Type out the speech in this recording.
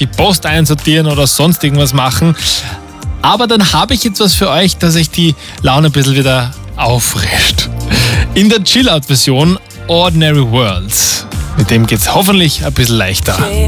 die Post einsortieren oder sonst irgendwas machen. Aber dann habe ich jetzt was für euch, dass euch die Laune ein bisschen wieder auffrischt. In der Chill-Out-Version Ordinary Worlds. Mit dem geht's hoffentlich ein bisschen leichter.